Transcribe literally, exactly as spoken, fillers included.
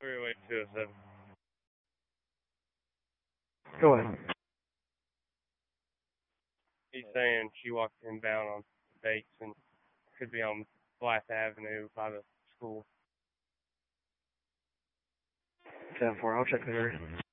three oh eight two oh seven. Go ahead. He's saying she walked him down on Bates and could be on Blythe Avenue by the school. ten four, I'll check the area.